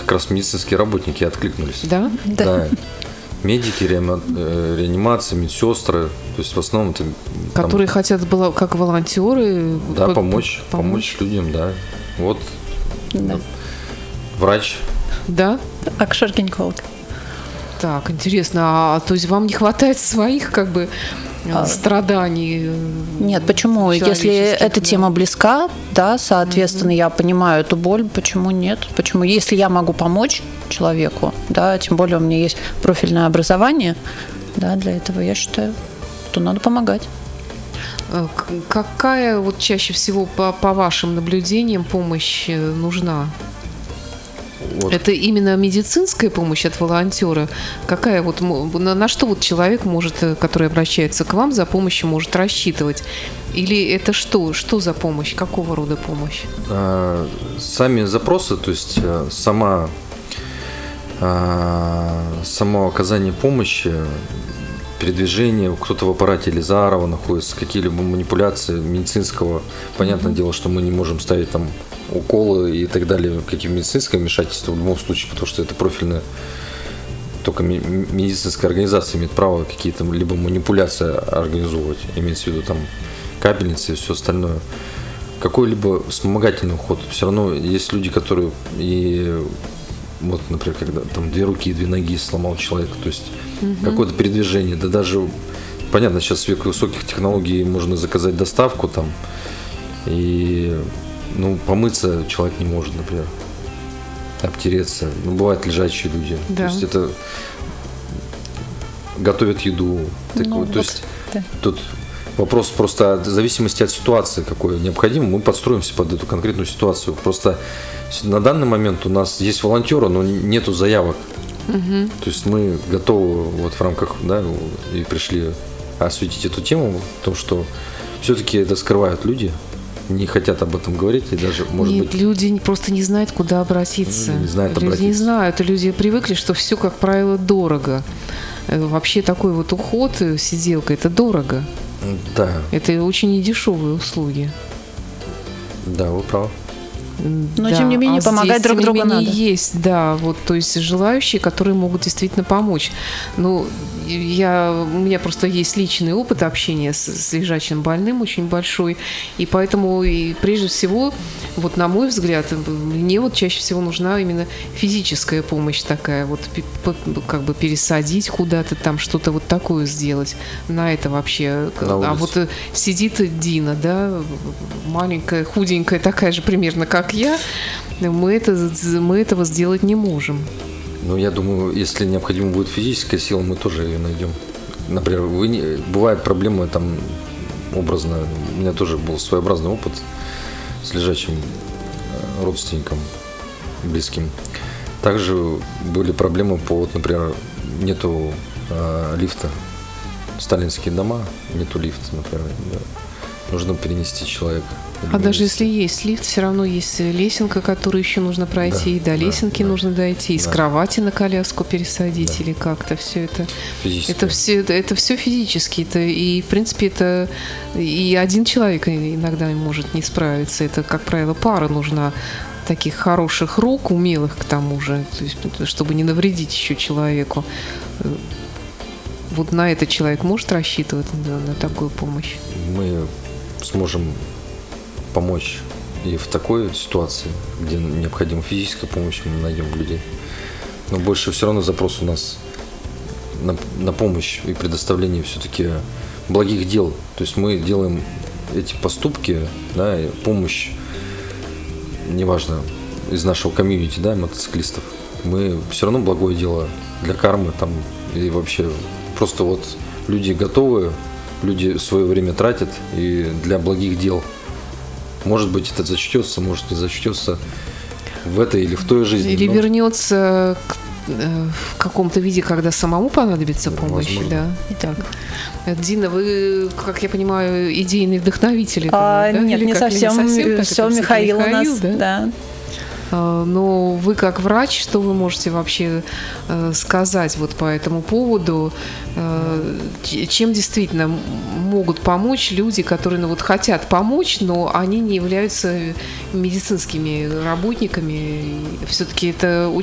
как раз медицинские работники откликнулись. Да? Да. Медики, реанимация, медсестры, то есть в основном это... Которые хотят как волонтеры. Да, помочь людям, да. Вот Да. врач. Да? Акушер-гинеколог. Так, интересно, то есть вам не хватает своих страданий? Нет, почему? Если эта тема близка, да, соответственно, я понимаю эту боль, почему нет? Почему? Если я могу помочь человеку, да, тем более у меня есть профильное образование, да, для этого, я считаю, то надо помогать. Какая вот чаще всего по вашим наблюдениям помощь нужна? Вот. Это именно медицинская помощь от волонтера? Какая на что вот человек может, который обращается к вам за помощью, может рассчитывать? Или это что? Что за помощь? Какого рода помощь? Сами запросы, то есть само оказание помощи, передвижение, кто-то в аппарате Лизарова находится, какие-либо манипуляции медицинского. Понятное дело, что мы не можем ставить там уколы и так далее, какие медицинское вмешательство в любом случае, потому что это профильная, только медицинская организация имеет право какие-то либо манипуляции организовывать, имеется в виду там капельницы и все остальное. Какой-либо вспомогательный уход. Все равно есть люди, которые и вот, например, когда там 2 руки и 2 ноги сломал человек, то есть какое-то передвижение, да даже, понятно, сейчас в век высоких технологий можно заказать доставку там, и, помыться человек не может, например, обтереться, бывают лежачие люди, да. То есть это готовят еду, то есть да. Тут вопрос просто в зависимости от ситуации, какой необходимо, мы подстроимся под эту конкретную ситуацию. Просто на данный момент у нас есть волонтеры, но нету заявок. То есть мы готовы вот в рамках, да, и пришли осветить эту тему, потому что все-таки это скрывают люди, не хотят об этом говорить, и даже, может быть... люди просто не знают, куда обратиться. Не знают люди не знают, люди привыкли, что все, как правило, дорого. Вообще такой вот уход, сиделка, это дорого. Да. Это очень недешевые услуги. Да, вы правы. Но, тем не менее, помогать друг другу надо. Есть, да, вот, то есть желающие, которые могут действительно помочь. У меня просто есть личный опыт общения с лежачим больным очень большой, и поэтому, прежде всего, вот на мой взгляд, мне вот чаще всего нужна именно физическая помощь такая, вот как бы пересадить куда-то там, что-то вот такое сделать. На это вообще. А вот сидит Дина, да, маленькая, худенькая, такая же примерно, как я, мы этого сделать не можем. Я думаю, если необходима будет физическая сила, мы тоже ее найдем. Например, бывает проблема там образно. У меня тоже был своеобразный опыт с лежачим родственником близким. Также были проблемы например, нету лифта. Сталинские дома, нету лифта, например. Да. Нужно перенести человека. А даже если есть лифт, все равно есть лесенка, которую еще нужно пройти, да, и до лесенки нужно дойти, и с кровати на коляску пересадить, или как-то все это. Это все физически. И, в принципе, это и один человек иногда может не справиться. Это, как правило, пара нужна таких хороших рук, умелых к тому же, то есть, чтобы не навредить еще человеку. Вот на это человек может рассчитывать, на такую помощь? Мы сможем помочь и в такой ситуации, где необходима физическая помощь, мы найдем людей. Но больше все равно запрос у нас на помощь и предоставление все-таки благих дел. То есть мы делаем эти поступки, да, и помощь, неважно, из нашего комьюнити, да, мотоциклистов. Мы все равно благое дело для кармы там, и вообще просто вот люди готовы, люди свое время тратят и для благих дел. Может быть, это зачтется, может не зачтется в этой или в той жизни. Или вернется в каком-то виде, когда самому понадобится помощь. Возможно. Да. Итак, Дина, вы, как я понимаю, идейный вдохновитель этого, да? Нет, Или не совсем. Все Михаил у нас. Да. Но вы как врач, что вы можете вообще сказать вот по этому поводу? Чем действительно могут помочь люди, которые хотят помочь, но они не являются медицинскими работниками? Все-таки это